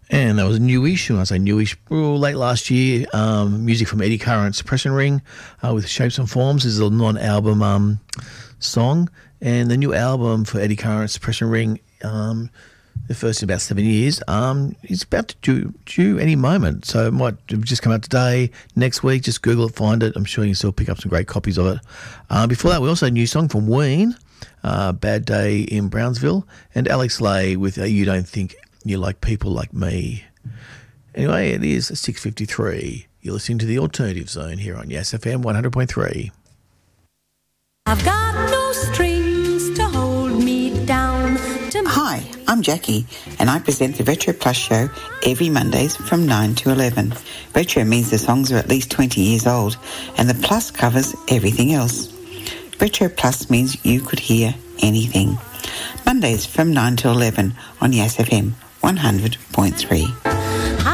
And that was newish, and I say newish, late last year. Music from Eddie Current's Suppression Ring with Shapes and Forms. This is a non-album song. And the new album for Eddie Current's Suppression Ring, the first in about 7 years, is about to due any moment. So it might have just come out today, next week. Just Google it, find it. I'm sure you can still pick up some great copies of it. Before that, we also had a new song from Ween, Bad Day in Brownsville, and Alex Lay with You Don't Think You Like People Like Me. Anyway, it is 6:53. You're listening to The Alternative Zone here on Yes FM 100.3. I've got no strings to hold me down. Hi, I'm Jackie, and I present the Retro Plus show every Mondays from 9 to 11. Retro means the songs are at least 20 years old, and the plus covers everything else. Retro Plus means you could hear anything. Mondays from 9 to 11 on Yes FM 100.3.